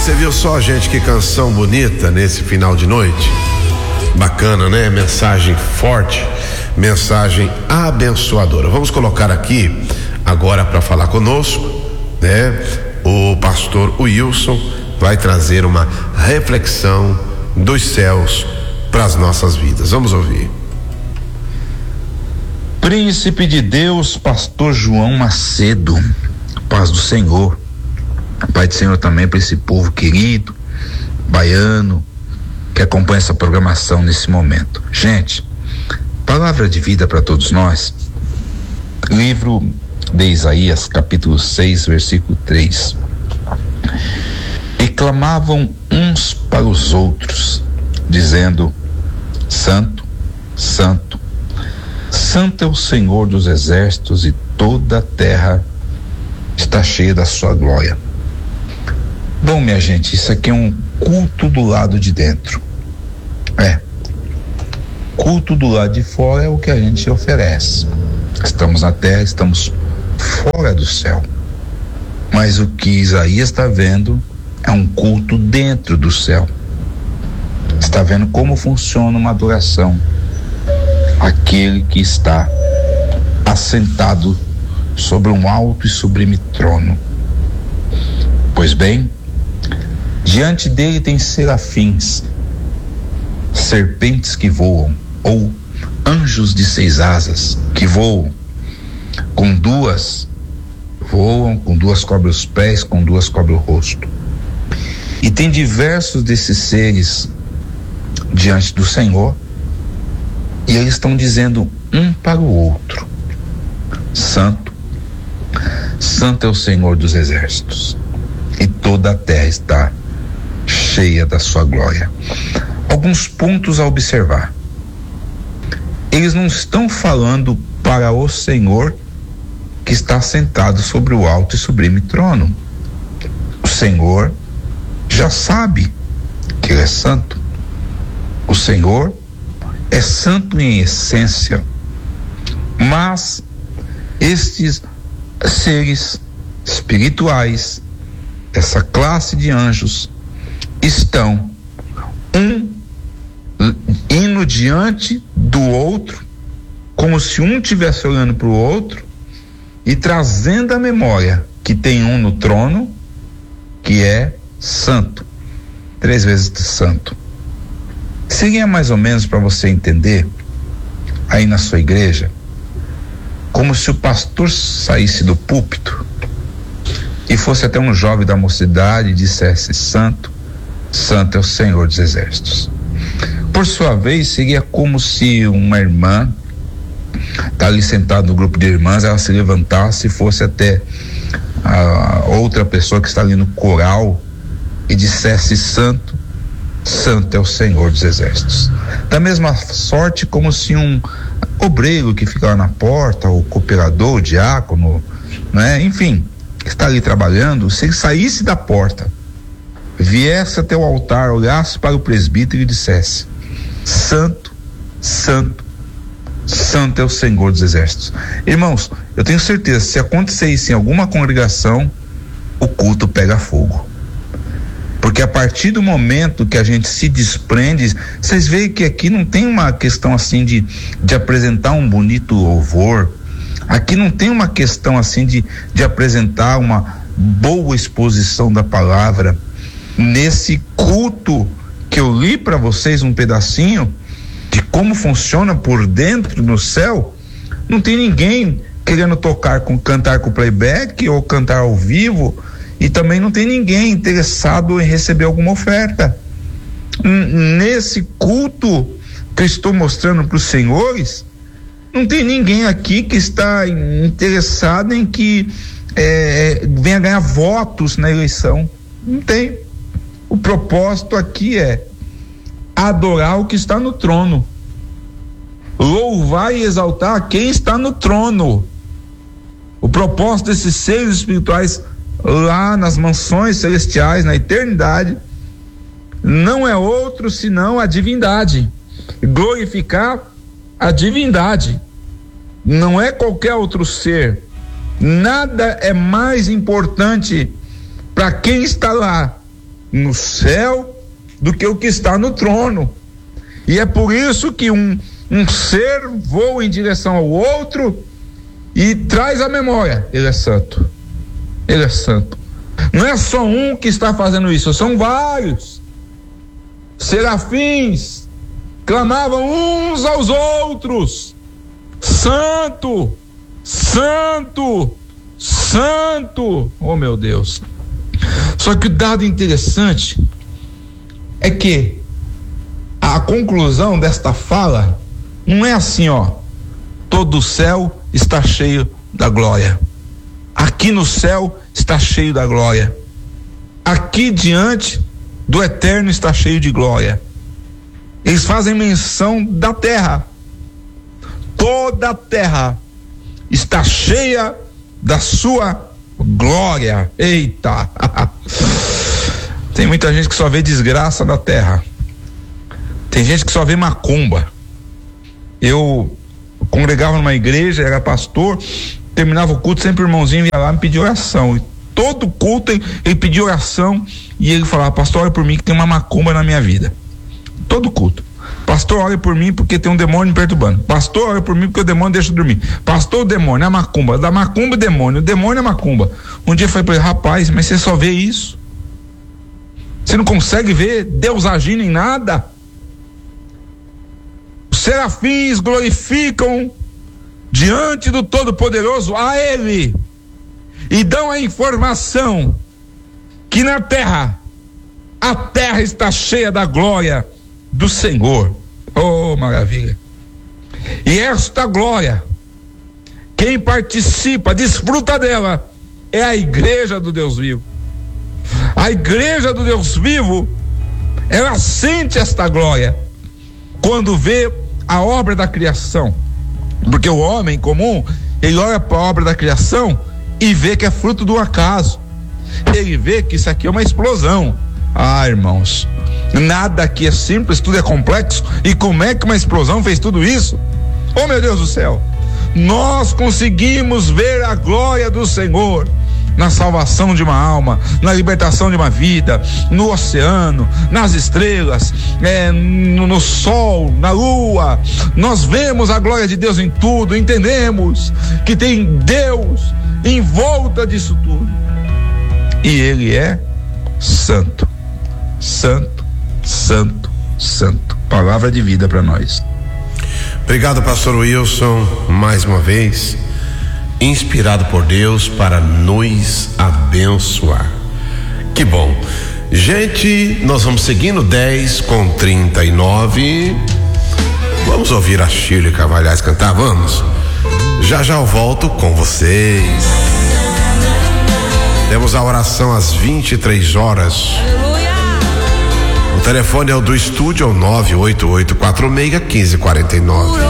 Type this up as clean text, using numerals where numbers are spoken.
Você viu só, gente, que canção bonita nesse final de noite? Bacana, né? Mensagem forte, mensagem abençoadora. Vamos colocar aqui agora para falar conosco, né? O pastor Wilson vai trazer uma reflexão dos céus para as nossas vidas. Vamos ouvir. Príncipe de Deus, pastor João Macedo, paz do Senhor, Pai do Senhor também para esse povo querido, baiano, que acompanha essa programação nesse momento. Gente, palavra de vida para todos nós, livro de Isaías, capítulo 6, versículo 3. E clamavam uns para os outros, dizendo: Santo, Santo, Santo é o Senhor dos exércitos, e toda a terra está cheia da sua glória. Bom, minha gente, isso aqui é um culto do lado de dentro. Culto do lado de fora é o que a gente oferece. Estamos na terra, estamos fora do céu. Mas o que Isaías está vendo é um culto dentro do céu. Está vendo como funciona uma adoração. Aquele que está assentado sobre um alto e sublime trono. Pois bem, diante dele tem serafins, serpentes que voam, ou anjos de 6 asas que voam, com duas cobrem os pés, com 2 cobrem o rosto. E tem diversos desses seres diante do Senhor, e eles estão dizendo um para o outro: Santo, Santo é o Senhor dos exércitos, e toda a terra está cheia da sua glória. Alguns pontos a observar. Eles não estão falando para o Senhor que está sentado sobre o alto e sublime trono. O Senhor já sabe que ele é santo. O Senhor é santo em essência, mas estes seres espirituais, essa classe de anjos, estão indo diante do outro, como se um estivesse olhando para o outro e trazendo a memória que tem um no trono que é santo, 3 vezes santo. Seria mais ou menos, para você entender, aí na sua igreja, como se o pastor saísse do púlpito e fosse até um jovem da mocidade e dissesse: Santo, Santo é o Senhor dos exércitos. Por sua vez, seria como se uma irmã está ali sentada no grupo de irmãs, ela se levantasse e fosse até a outra pessoa que está ali no coral e dissesse: Santo, Santo é o Senhor dos exércitos. Da mesma sorte, como se um obreiro que fica lá na porta, o cooperador, o diácono, né? Enfim, que está ali trabalhando, se ele saísse da porta, viesse até o altar, olhasse para o presbítero e dissesse: Santo, Santo, Santo é o Senhor dos exércitos. Irmãos, eu tenho certeza, se acontecer isso em alguma congregação, o culto pega fogo. Porque a partir do momento que a gente se desprende, vocês veem que aqui não tem uma questão assim de apresentar um bonito louvor. Aqui não tem uma questão assim de apresentar uma boa exposição da palavra. Nesse culto que eu li para vocês um pedacinho de como funciona por dentro no céu, não tem ninguém querendo cantar com playback ou cantar ao vivo, e também não tem ninguém interessado em receber alguma oferta. Nesse culto que eu estou mostrando para os senhores, não tem ninguém aqui que está interessado em que venha ganhar votos na eleição. Não tem. O propósito aqui é adorar o que está no trono, louvar e exaltar quem está no trono. O propósito desses seres espirituais lá nas mansões celestiais, na eternidade, não é outro senão a divindade, glorificar a divindade. Não é qualquer outro ser. Nada é mais importante para quem está lá no céu do que o que está no trono. E é por isso que um ser voa em direção ao outro e traz a memória: ele é santo, ele é santo. Não é só um que está fazendo isso, são vários. Serafins clamavam uns aos outros: santo, santo, santo. Oh, meu Deus. Só que o dado interessante é que a conclusão desta fala não é assim, todo o céu está cheio da glória. Aqui no céu está cheio da glória. Aqui diante do eterno está cheio de glória. Eles fazem menção da terra. Toda a terra está cheia da sua glória. Eita! Tem muita gente que só vê desgraça da terra. Tem gente que só vê macumba. Eu congregava numa igreja, era pastor, terminava o culto, sempre o irmãozinho ia lá me pedir oração. E todo culto ele pedia oração e ele falava: pastor, olha por mim que tem uma macumba na minha vida. Todo culto. Pastor, olha por mim porque tem um demônio me perturbando. Pastor, olha por mim porque o demônio deixa eu dormir. Pastor, o demônio, a macumba. Da macumba, o demônio é a macumba. Um dia eu falei pra ele: rapaz, mas você só vê isso? Você não consegue ver Deus agindo em nada? Os serafins glorificam diante do Todo-Poderoso a Ele e dão a informação que na terra, a terra está cheia da glória do Senhor. Oh, maravilha! E esta glória, quem participa, desfruta dela, é a igreja do Deus vivo. A igreja do Deus vivo, ela sente esta glória quando vê a obra da criação. Porque o homem comum, ele olha para a obra da criação e vê que é fruto do acaso. Ele vê que isso aqui é uma explosão. Ah, irmãos, nada aqui é simples, tudo é complexo. E como é que uma explosão fez tudo isso? Oh, meu Deus do céu! Nós conseguimos ver a glória do Senhor na salvação de uma alma, na libertação de uma vida, no oceano, nas estrelas, no sol, na lua. Nós vemos a glória de Deus em tudo, entendemos que tem Deus em volta disso tudo. E Ele é santo, santo, santo, santo. Palavra de vida para nós. Obrigado, pastor Wilson, mais uma vez, inspirado por Deus para nos abençoar. Que bom. Gente, nós vamos seguindo 10:39. Vamos ouvir a Shirley Carvalhais cantar, vamos? Já já eu volto com vocês. Temos a oração às 23 horas. O telefone é o do estúdio, é o 98846-1549.